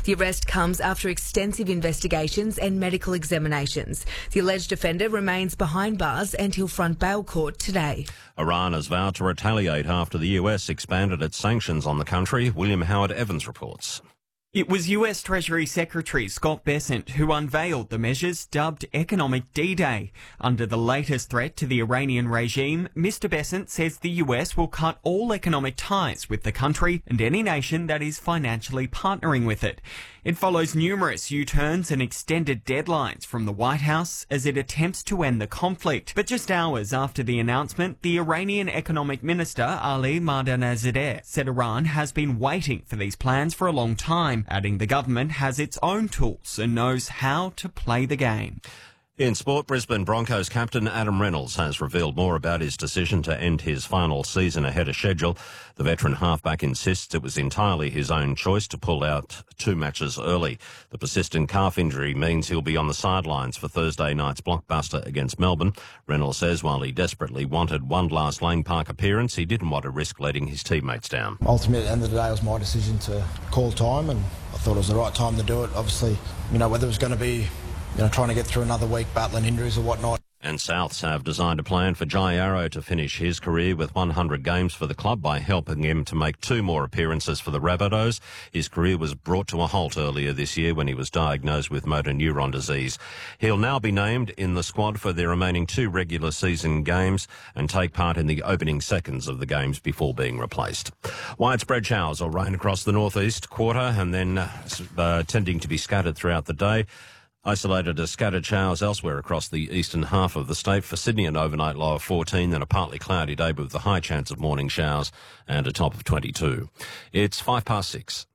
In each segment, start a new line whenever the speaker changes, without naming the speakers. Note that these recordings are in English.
The arrest comes after extensive investigations and medical examinations. The alleged offender remains behind bars and he'll front bail court today.
Iran has vowed to retaliate after the US expanded its sanctions on the country. William Howard Evans reports.
It was US Treasury Secretary Scott Bessent who unveiled the measures dubbed Economic D-Day. Under the latest threat to the Iranian regime, Mr Bessent says the US will cut all economic ties with the country and any nation that is financially partnering with it. It follows numerous U-turns and extended deadlines from the White House as it attempts to end the conflict. But just hours after the announcement, the Iranian Economic Minister Ali Mardanazadeh said Iran has been waiting for these plans for a long time, adding the government has its own tools and knows how to play the game.
In sport, Brisbane Broncos captain Adam Reynolds has revealed more about his decision to end his final season ahead of schedule. The veteran halfback insists it was entirely his own choice to pull out 2 matches early. The persistent calf injury means he'll be on the sidelines for Thursday night's blockbuster against Melbourne. Reynolds says while he desperately wanted one last Lane Park appearance, he didn't want to risk letting his teammates down.
Ultimately, at the end of the day, it was my decision to call time, and I thought it was the right time to do it. Obviously, whether it was going to be trying to get through another week, battling injuries or whatnot.
And Souths have designed a plan for Jai Arrow to finish his career with 100 games for the club by helping him to make 2 more appearances for the Rabbitohs. His career was brought to a halt earlier this year when he was diagnosed with motor neuron disease. He'll now be named in the squad for the remaining 2 regular season games and take part in the opening seconds of the games before being replaced. Widespread showers or rain across the northeast quarter and then tending to be scattered throughout the day. Isolated as scattered showers elsewhere across the eastern half of the state. For Sydney, an overnight low of 14, then a partly cloudy day with a high chance of morning showers and a top of 22. It's 6:05.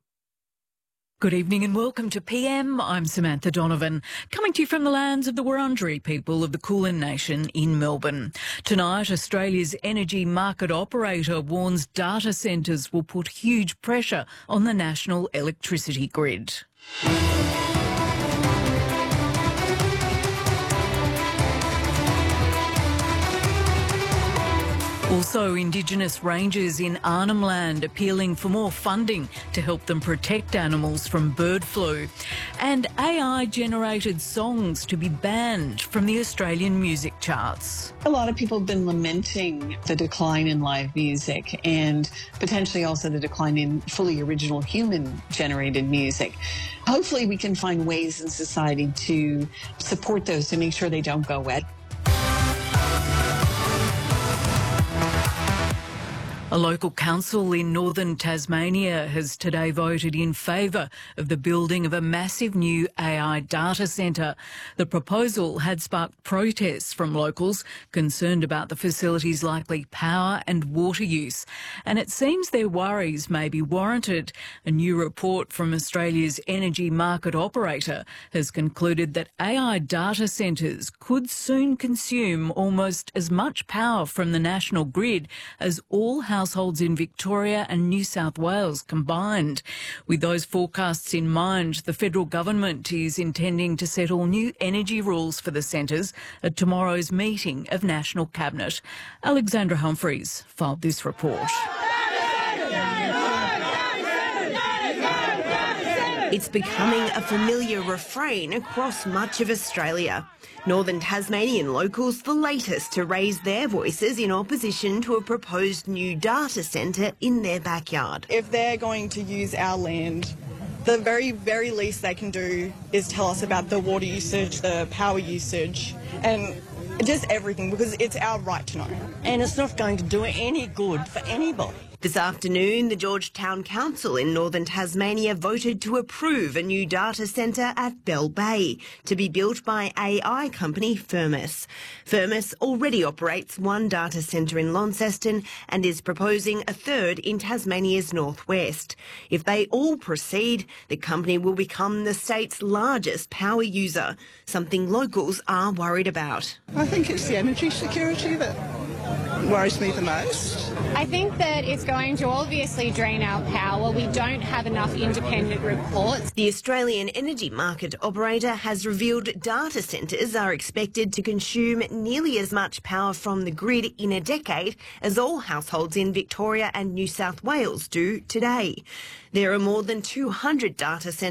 Good evening and welcome to PM. I'm Samantha Donovan, coming to you from the lands of the Wurundjeri people of the Kulin Nation in Melbourne. Tonight, Australia's energy market operator warns data centres will put huge pressure on the national electricity grid. Also, Indigenous rangers in Arnhem Land appealing for more funding to help them protect animals from bird flu. And AI-generated songs to be banned from the Australian music charts.
A lot of people have been lamenting the decline in live music and potentially also the decline in fully original human-generated music. Hopefully we can find ways in society to support those to make sure they don't go wet.
A local council in northern Tasmania has today voted in favour of the building of a massive new AI data centre. The proposal had sparked protests from locals concerned about the facility's likely power and water use, and it seems their worries may be warranted. A new report from Australia's energy market operator has concluded that AI data centres could soon consume almost as much power from the national grid as all households in Victoria and New South Wales combined. With those forecasts in mind, the federal government is intending to set all new energy rules for the centres at tomorrow's meeting of National Cabinet. Alexandra Humphreys filed this report.
It's becoming a familiar refrain across much of Australia. Northern Tasmanian locals the latest to raise their voices in opposition to a proposed new data centre in their backyard.
If they're going to use our land, the very, very least they can do is tell us about the water usage, the power usage, and just everything, because it's our right to know.
And it's not going to do any good for anybody.
This afternoon, the Georgetown Council in northern Tasmania voted to approve a new data centre at Bell Bay to be built by AI company Firmus. Firmus already operates one data centre in Launceston and is proposing a third in Tasmania's northwest. If they all proceed, the company will become the state's largest power user, something locals are worried about.
I think it's the energy security that worries me the most.
I think that it's going to obviously drain our power. We don't have enough independent reports.
The Australian energy market operator has revealed data centres are expected to consume nearly as much power from the grid in a decade as all households in Victoria and New South Wales do today. There are more than 200 data centres